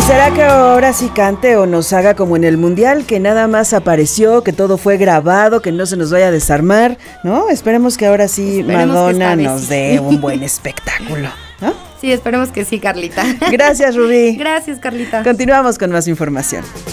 ¿Será que ahora sí cante o nos haga como en el Mundial, que nada más apareció, que todo fue grabado, que no se nos vaya a desarmar, ¿no? Esperemos que ahora sí Madonna nos dé un buen espectáculo, ¿no? Sí, esperemos que sí, Carlita. Gracias, Rubí. Gracias, Carlita. Continuamos con más información.